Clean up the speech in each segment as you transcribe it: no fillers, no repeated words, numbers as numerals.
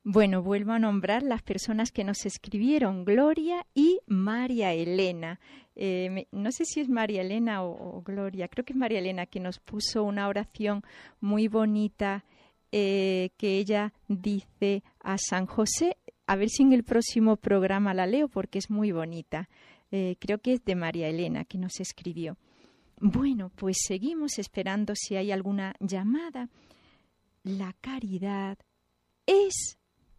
Bueno, vuelvo a nombrar las personas que nos escribieron, Gloria y María Elena. No sé si es María Elena o Gloria, creo que es María Elena, que nos puso una oración muy bonita que ella dice a San José. A ver si en el próximo programa la leo porque es muy bonita. Creo que es de María Elena que nos escribió. Bueno, pues seguimos esperando si hay alguna llamada. La caridad es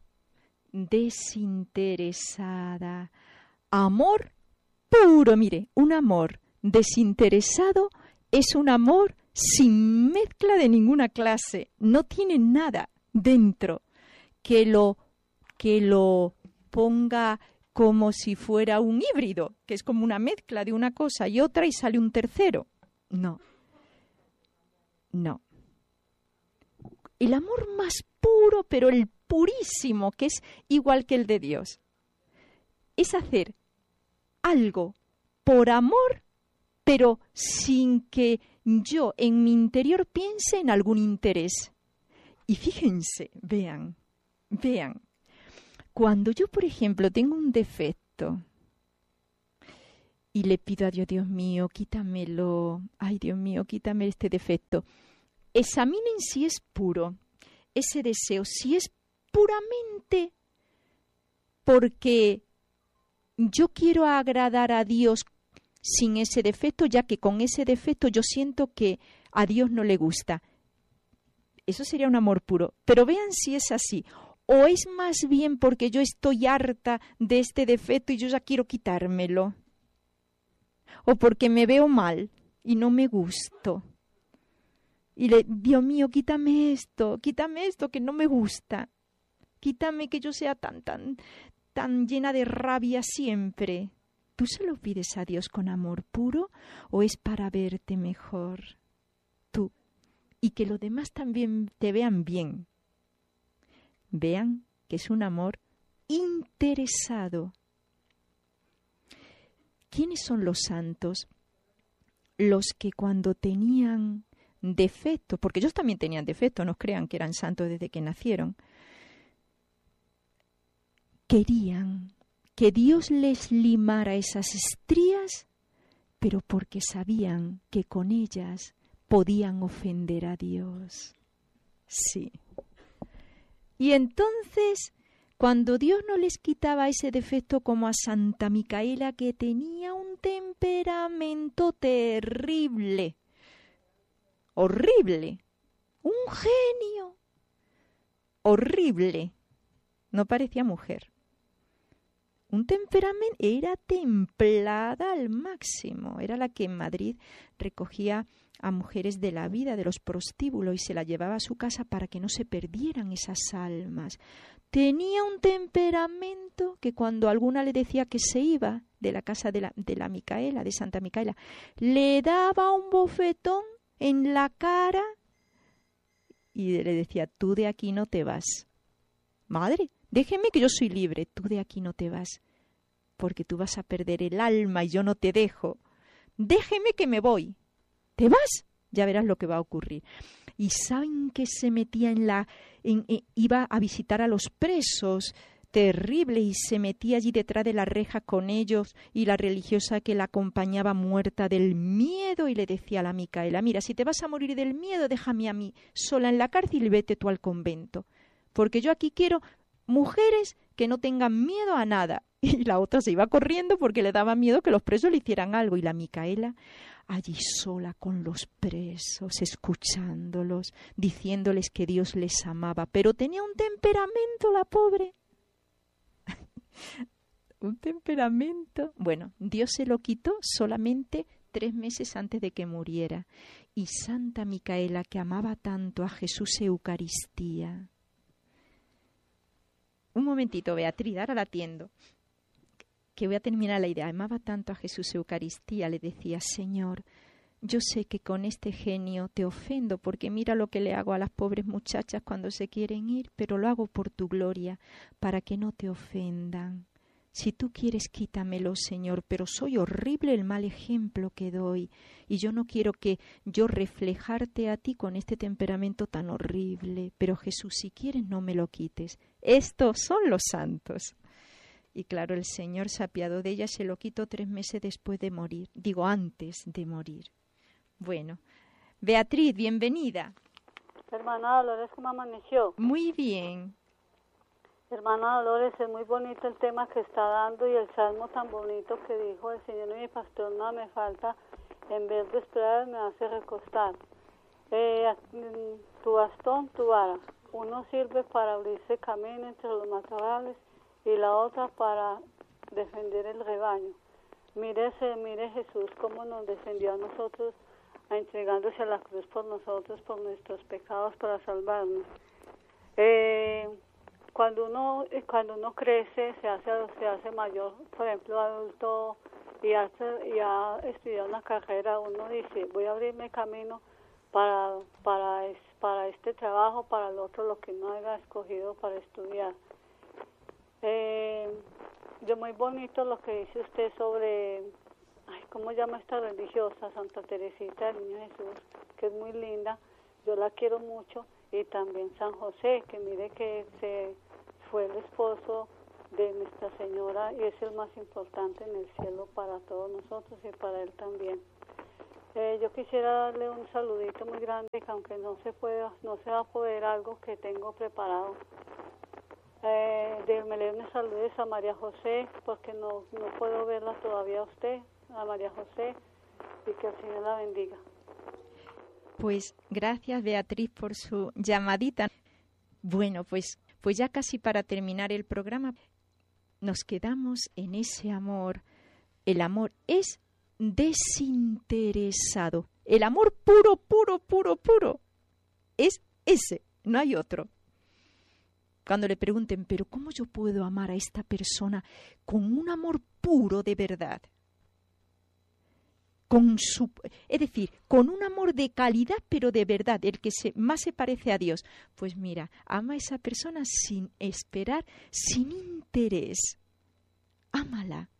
desinteresada, amor puro. Mire, un amor desinteresado es un amor sin mezcla de ninguna clase, no tiene nada dentro que lo ponga como si fuera un híbrido, que es como una mezcla de una cosa y otra y sale un tercero. No. El amor más puro, pero el purísimo, que es igual que el de Dios, es hacer algo por amor, pero sin que yo en mi interior piense en algún interés. Y fíjense, vean, cuando yo, por ejemplo, tengo un defecto y le pido a Dios, Dios mío, quítamelo, ay Dios mío, quítame este defecto, examinen si es puro ese deseo, si es puramente porque yo quiero agradar a Dios sin ese defecto, ya que con ese defecto yo siento que a Dios no le gusta. Eso sería un amor puro. Pero vean si es así. O es más bien porque yo estoy harta de este defecto y yo ya quiero quitármelo. O porque me veo mal y no me gusto. Y Dios mío, quítame esto que no me gusta. Quítame que yo sea tan llena de rabia siempre. ¿Tú se lo pides a Dios con amor puro o es para verte mejor? Tú. Y que los demás también te vean bien. Vean que es un amor interesado. ¿Quiénes son los santos? Los que cuando tenían defecto, porque ellos también tenían defecto, no crean que eran santos desde que nacieron, querían que Dios les limara esas estrías, pero porque sabían que con ellas podían ofender a Dios. Sí. Y entonces, cuando Dios no les quitaba ese defecto, como a Santa Micaela, que tenía un temperamento terrible, horrible, un genio, horrible, no parecía mujer. Un temperamento, era templada al máximo, era la que en Madrid recogía a mujeres de la vida, de los prostíbulos, y se las llevaba a su casa para que no se perdieran esas almas. Tenía un temperamento que cuando alguna le decía que se iba de la casa de la Micaela, de Santa Micaela, le daba un bofetón en la cara y le decía, tú de aquí no te vas. Madre, déjeme que yo soy libre, tú de aquí no te vas, porque tú vas a perder el alma y yo no te dejo. Déjeme que me voy. ¿Te vas? Ya verás lo que va a ocurrir. Y saben que se metía iba a visitar a los presos, terrible, y se metía allí detrás de la reja con ellos, y la religiosa que la acompañaba muerta del miedo, y le decía a la Micaela, mira, si te vas a morir del miedo, déjame a mí sola en la cárcel y vete tú al convento, porque yo aquí quiero mujeres que no tengan miedo a nada. Y la otra se iba corriendo porque le daba miedo que los presos le hicieran algo, y la Micaela allí sola con los presos, escuchándolos, diciéndoles que Dios les amaba, pero tenía un temperamento la pobre. Un temperamento. Bueno, Dios se lo quitó solamente 3 meses antes de que muriera. Y Santa Micaela, que amaba tanto a Jesús Eucaristía. Un momentito, Beatriz, ahora la atiendo. Que voy a terminar la idea. Amaba tanto a Jesús Eucaristía, le decía, Señor, yo sé que con este genio te ofendo, porque mira lo que le hago a las pobres muchachas cuando se quieren ir, pero lo hago por tu gloria, para que no te ofendan. Si tú quieres, quítamelo, Señor, pero soy horrible el mal ejemplo que doy, y yo no quiero que yo reflejarte a ti con este temperamento tan horrible. Pero Jesús, si quieres, no me lo quites. Estos son los santos. Y claro, el Señor se apiadó de ella, se lo quitó 3 meses después de morir. Digo, antes de morir. Bueno, Beatriz, bienvenida. Hermana Dolores, ¿cómo amaneció? Muy bien. Hermana Dolores, es muy bonito el tema que está dando y el salmo tan bonito que dijo: el Señor es mi pastor, nada me falta, en vez de esperar me hace recostar. Tu bastón, tu vara, uno sirve para abrirse camino entre los matorrales y la otra para defender el rebaño. Mire Jesús cómo nos defendió a nosotros, entregándose a la cruz por nosotros, por nuestros pecados, para salvarnos. Cuando uno crece, se hace mayor, por ejemplo, adulto, y ha estudiado una carrera, uno dice, voy a abrirme camino para este trabajo, para el otro, lo que no haya escogido para estudiar. Yo muy bonito lo que dice usted sobre, ¿cómo llama esta religiosa? Santa Teresita del Niño Jesús, que es muy linda, yo la quiero mucho, y también San José, que mire que fue el esposo de Nuestra Señora y es el más importante en el cielo para todos nosotros y para él también. Yo quisiera darle un saludito muy grande, que aunque no se va a poder algo que tengo preparado. Me le un saludo a María José, porque no puedo verla todavía a usted, a María José, y que el Señor la bendiga. Pues gracias, Beatriz, por su llamadita. Bueno, pues ya casi para terminar el programa, nos quedamos en ese amor. El amor es desinteresado. El amor puro, puro, puro, puro. Es ese, no hay otro. Cuando le pregunten, ¿pero cómo yo puedo amar a esta persona con un amor puro de verdad? Es decir, con un amor de calidad, pero de verdad, el que más se parece a Dios. Pues mira, ama a esa persona sin esperar, sin interés. Ámala,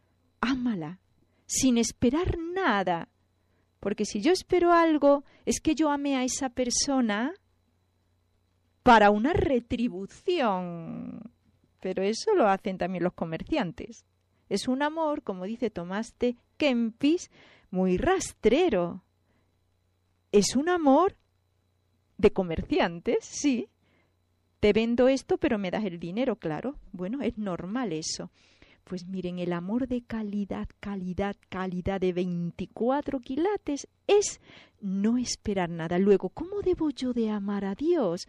sin esperar nada. Porque si yo espero algo, es que yo amé a esa persona para una retribución. Pero eso lo hacen también los comerciantes. Es un amor, como dice Tomás de Kempis, muy rastrero. Es un amor de comerciantes, sí. Te vendo esto, pero me das el dinero, claro. Bueno, es normal eso. Pues miren, el amor de calidad, calidad, calidad de 24 quilates es no esperar nada. Luego, ¿cómo debo yo de amar a Dios?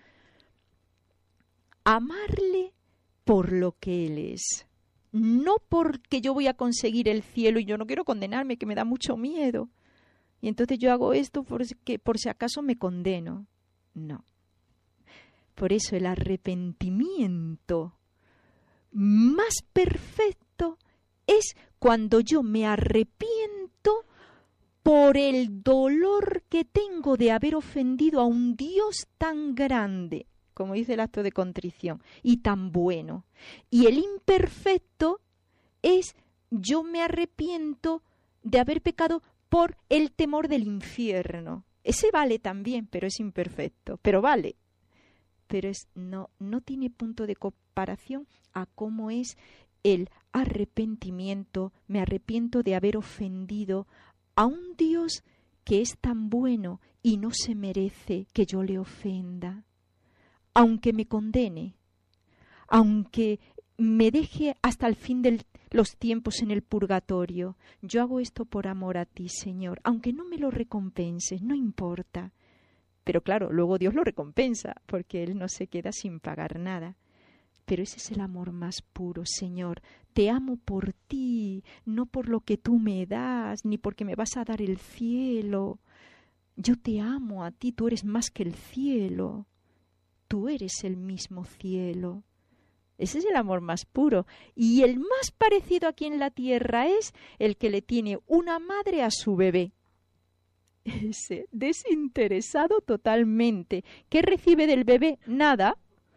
Amarle por lo que Él es. No porque yo voy a conseguir el cielo y yo no quiero condenarme, que me da mucho miedo. Y entonces yo hago esto porque por si acaso me condeno. No. Por eso el arrepentimiento más perfecto es cuando yo me arrepiento por el dolor que tengo de haber ofendido a un Dios tan grande, como dice el acto de contrición, y tan bueno. Y el imperfecto es yo me arrepiento de haber pecado por el temor del infierno. Ese vale también, pero es imperfecto, pero vale. Pero no tiene punto de comparación a cómo es el arrepentimiento. Me arrepiento de haber ofendido a un Dios que es tan bueno y no se merece que yo le ofenda. Aunque me condene, aunque me deje hasta el fin de los tiempos en el purgatorio, yo hago esto por amor a ti, Señor, aunque no me lo recompenses, no importa. Pero claro, luego Dios lo recompensa, porque Él no se queda sin pagar nada. Pero ese es el amor más puro, Señor. Te amo por ti, no por lo que tú me das, ni porque me vas a dar el cielo. Yo te amo a ti, tú eres más que el cielo. Tú eres el mismo cielo. Ese es el amor más puro. Y el más parecido aquí en la tierra es el que le tiene una madre a su bebé. Ese desinteresado totalmente. ¿Qué recibe del bebé? Nada.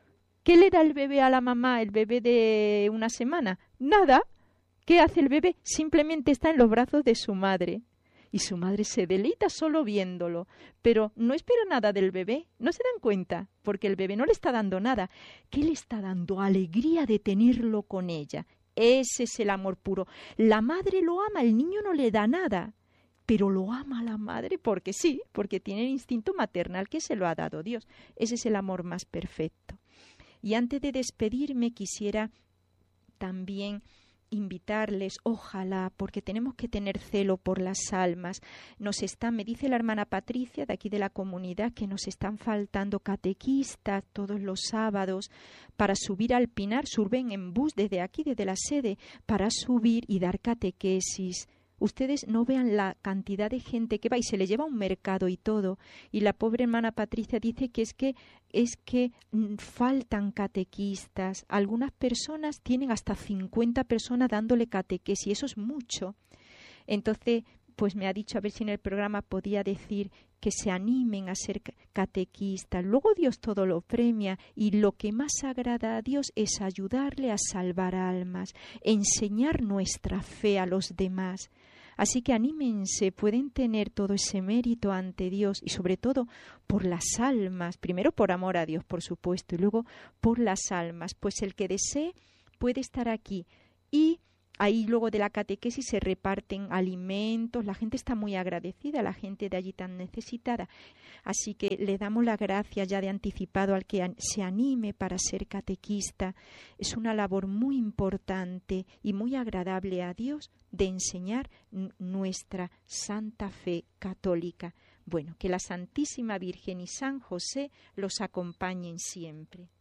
¿Qué le da el bebé a la mamá, el bebé de una semana? Nada. ¿Qué hace el bebé? Simplemente está en los brazos de su madre. Y su madre se deleita solo viéndolo, pero no espera nada del bebé. No se dan cuenta, porque el bebé no le está dando nada. ¿Qué le está dando? Alegría de tenerlo con ella. Ese es el amor puro. La madre lo ama, el niño no le da nada, pero lo ama a la madre porque sí, porque tiene el instinto maternal que se lo ha dado Dios. Ese es el amor más perfecto. Y antes de despedirme quisiera también invitarles, ojalá, porque tenemos que tener celo por las almas. Me dice la hermana Patricia de aquí de la comunidad que nos están faltando catequistas todos los sábados para subir al Pinar, suben en bus desde aquí, desde la sede, para subir y dar catequesis. Ustedes no vean la cantidad de gente que va y se le lleva a un mercado y todo. Y la pobre hermana Patricia dice que es que faltan catequistas. Algunas personas tienen hasta 50 personas dándole catequesis, y eso es mucho. Entonces, pues me ha dicho a ver si en el programa podía decir que se animen a ser catequistas. Luego Dios todo lo premia, y lo que más agrada a Dios es ayudarle a salvar almas, enseñar nuestra fe a los demás. Así que anímense, pueden tener todo ese mérito ante Dios, y sobre todo por las almas, primero por amor a Dios, por supuesto, y luego por las almas. Pues el que desee puede estar aquí, y ahí luego de la catequesis se reparten alimentos, la gente está muy agradecida, la gente de allí tan necesitada. Así que le damos la gracia ya de anticipado al que se anime para ser catequista. Es una labor muy importante y muy agradable a Dios de enseñar nuestra santa fe católica. Bueno, que la Santísima Virgen y San José los acompañen siempre.